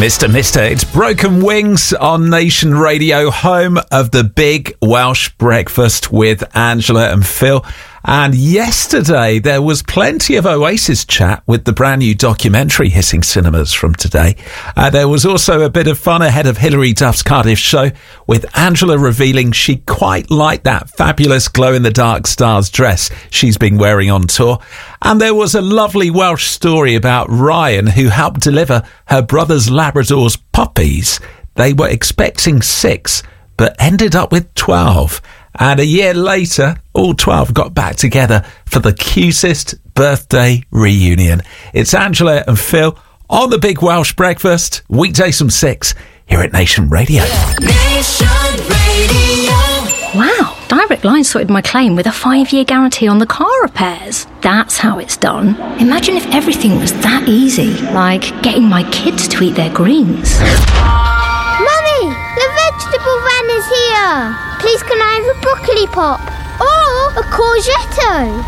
Mister, it's Broken Wings on Nation Radio, home of the Big Welsh Breakfast with Angela and Phil. And yesterday there was plenty of Oasis chat with the brand new documentary hitting cinemas from today. There was also a bit of fun ahead of Hilary Duff's Cardiff show, with Angela revealing she quite liked that fabulous glow-in-the-dark stars dress she's been wearing on tour. And there was a lovely Welsh story about Ryan, who helped deliver her brother's Labrador's puppies. They were expecting 6, but ended up with 12. And a year later, all 12 got back together for the cutest birthday reunion. It's Angela and Phil on the Big Welsh Breakfast, weekdays from 6, here at Nation Radio. Nation Radio. Wow, Direct Line sorted my claim with a 5-year guarantee on the car repairs. That's how it's done. Imagine if everything was that easy, like getting my kids to eat their greens. Mummy, the vegetable van is here. Please, can I have a broccoli pop? Or a courgette?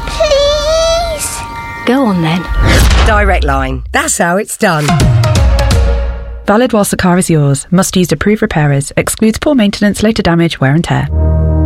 Please? Go on then. Direct Line. That's how it's done. Valid whilst the car is yours. Must use approved repairers. Excludes poor maintenance, later damage, wear and tear.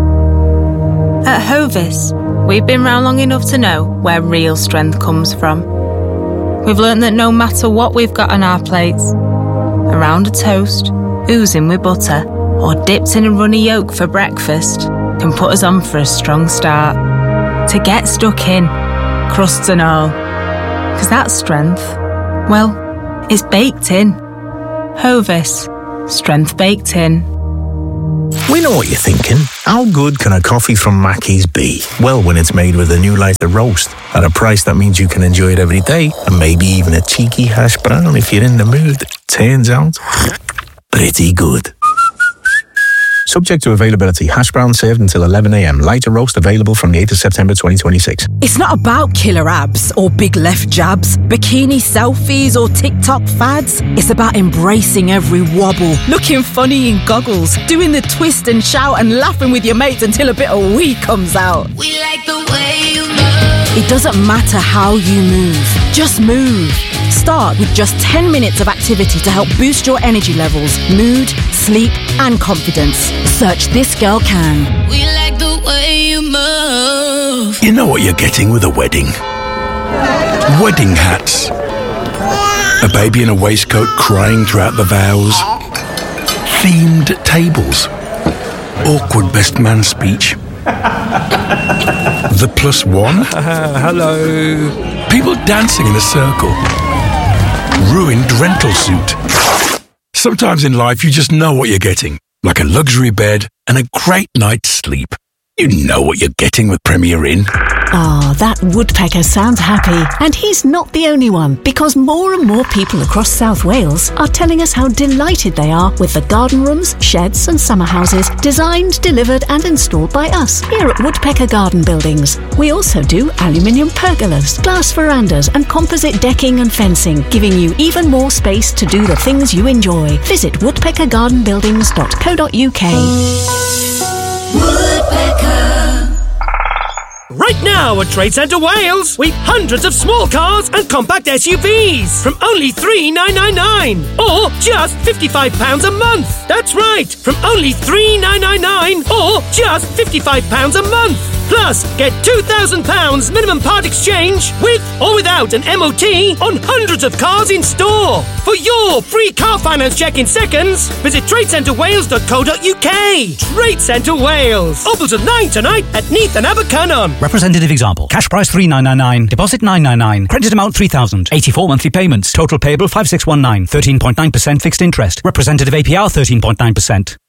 At Hovis, we've been round long enough to know where real strength comes from. We've learnt that no matter what we've got on our plates, around a toast, oozing with butter, or dipped in a runny yolk for breakfast, can put us on for a strong start. To get stuck in, crusts and all. 'Cause that strength, well, it's baked in. Hovis, strength baked in. We know what you're thinking. How good can a coffee from Mackey's be? Well, when it's made with a new lighter roast at a price that means you can enjoy it every day, and maybe even a cheeky hash brown if you're in the mood. Turns out, pretty good. Subject to availability. Hash brown served until 11 a.m. Lighter roast available from the 8th of September 2026. It's not about killer abs or big left jabs, bikini selfies or TikTok fads. It's about embracing every wobble, looking funny in goggles, doing the twist and shout and laughing with your mates until a bit of wee comes out. We like the way you move. It doesn't matter how you move, just move. Start with just 10 minutes of activity to help boost your energy levels, mood, sleep and confidence. Search This Girl Can. We like the way you move. You know what you're getting with a wedding. Wedding hats. A baby in a waistcoat crying throughout the vows. Themed tables. Awkward best man speech. The +1. Hello. People dancing in a circle. Ruined rental suit. Sometimes in life you just know what you're getting. Like a luxury bed and a great night's sleep. You know what you're getting with Premier Inn. Ah, that woodpecker sounds happy. And he's not the only one, because more and more people across South Wales are telling us how delighted they are with the garden rooms, sheds and summer houses designed, delivered and installed by us here at Woodpecker Garden Buildings. We also do aluminium pergolas, glass verandas and composite decking and fencing, giving you even more space to do the things you enjoy. Visit woodpeckergardenbuildings.co.uk. Woodpecker. Right now at Trade Centre Wales, we've hundreds of small cars and compact SUVs from only $3,999 or just £55 a month. That's right, from only $3,999 or just £55 a month. Plus, get £2,000 minimum part exchange with or without an MOT on hundreds of cars in store. For your free car finance check in seconds, visit tradecentrewales.co.uk. Trade Centre Wales. Open till 9 tonight at Neath and Abercynon. Representative example. Cash price $3,999. Deposit $999. Credit amount $3,000. 84 monthly payments. Total payable $5,619. 13.9% fixed interest. Representative APR 13.9%.